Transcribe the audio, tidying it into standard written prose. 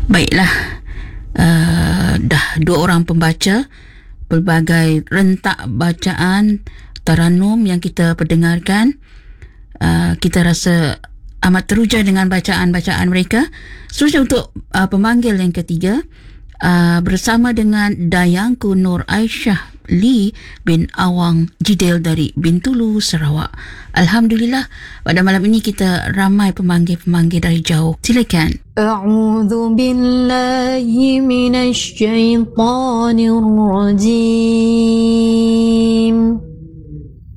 Baiklah, dah 2 orang pembaca, pelbagai rentak bacaan Taranum yang kita perdengarkan. Kita rasa amat teruja dengan bacaan-bacaan mereka. Seterusnya untuk pemanggil yang ketiga, bersama dengan Dayangku Nur Aisyah Lee bin Awang Jidil dari Bintulu, Sarawak. Alhamdulillah, pada malam ini kita ramai pemanggil-pemanggil dari jauh. Silakan. A'udzu billahi minasy syaithanir rajim.